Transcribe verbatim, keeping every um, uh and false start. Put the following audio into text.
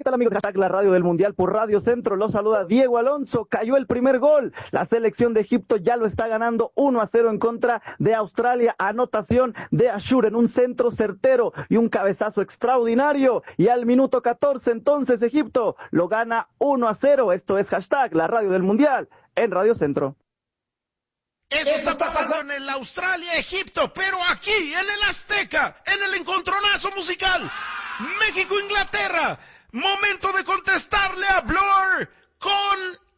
tal, amigos? Hashtag la radio del Mundial por Radio Centro. Los saluda Diego Alonso. Cayó el primer gol. La selección de Egipto ya lo está ganando uno a cero en contra de Australia. Anotación de Ashur en un centro certero y un cabezazo extraordinario. Y al minuto catorce, entonces, Egipto lo gana uno a cero. Esto es hashtag la radio del Mundial en Radio Centro. Eso está pasando en el Australia-Egipto, pero aquí, en el Azteca, en el encontronazo musical, México-Inglaterra. Momento de contestarle a Blur con